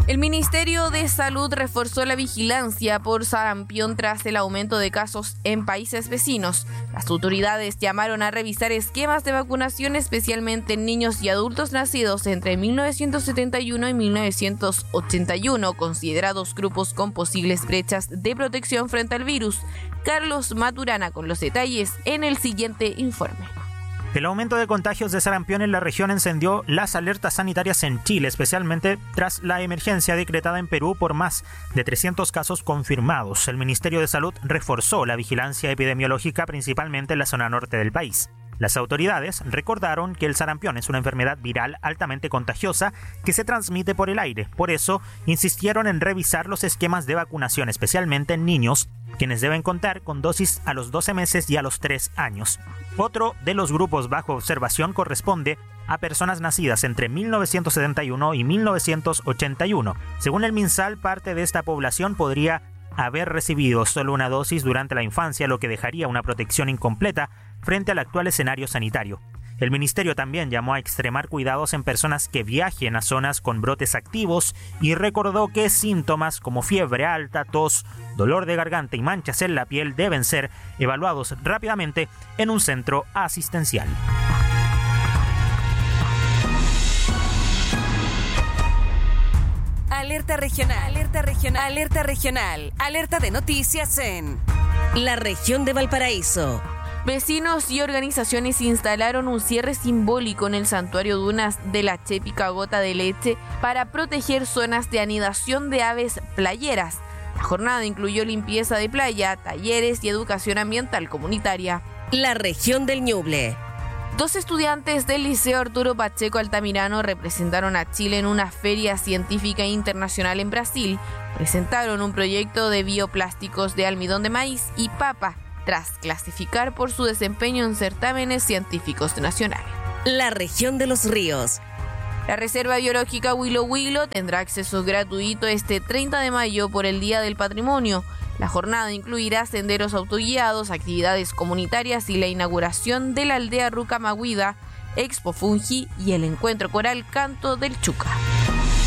El Ministerio de Salud reforzó la vigilancia por sarampión tras el aumento de casos en países vecinos. Las autoridades llamaron a revisar esquemas de vacunación, especialmente en niños y adultos nacidos entre 1971 y 1981, considerados grupos con posibles brechas de protección frente al virus. Carlos Maturana con los detalles en el siguiente informe. El aumento de contagios de sarampión en la región encendió las alertas sanitarias en Chile, especialmente tras la emergencia decretada en Perú por más de 300 casos confirmados. El Ministerio de Salud reforzó la vigilancia epidemiológica principalmente en la zona norte del país. Las autoridades recordaron que el sarampión es una enfermedad viral altamente contagiosa que se transmite por el aire. Por eso, insistieron en revisar los esquemas de vacunación, especialmente en niños, quienes deben contar con dosis a los 12 meses y a los 3 años. Otro de los grupos bajo observación corresponde a personas nacidas entre 1971 y 1981. Según el MinSal, parte de esta población podría haber recibido solo una dosis durante la infancia, lo que dejaría una protección incompleta frente al actual escenario sanitario. El ministerio también llamó a extremar cuidados en personas que viajen a zonas con brotes activos y recordó que síntomas como fiebre alta, tos, dolor de garganta y manchas en la piel deben ser evaluados rápidamente en un centro asistencial. Alerta regional, alerta regional, alerta regional, alerta de noticias en la región de Valparaíso. Vecinos y organizaciones instalaron un cierre simbólico en el santuario Dunas de la Chépica Gota de Leche para proteger zonas de anidación de aves playeras. La jornada incluyó limpieza de playa, talleres y educación ambiental comunitaria. La región del Ñuble. 2 estudiantes del Liceo Arturo Pacheco Altamirano representaron a Chile en una feria científica internacional en Brasil. Presentaron un proyecto de bioplásticos de almidón de maíz y papa, tras clasificar por su desempeño en certámenes científicos nacionales. La región de los ríos. La Reserva Biológica Huilo Huilo tendrá acceso gratuito este 30 de mayo por el Día del Patrimonio. La jornada incluirá senderos autoguiados, actividades comunitarias y la inauguración de la aldea Rucamahuida, Expo Fungi y el encuentro coral Canto del Chuca.